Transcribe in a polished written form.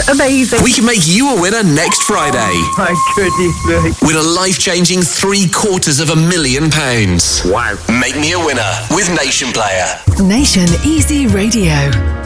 Amazing. We can make you a winner next Friday. Oh, my goodness me. Win a life-changing £750,000. Wow. Make me a winner with Nation Player. Nation Easy Radio.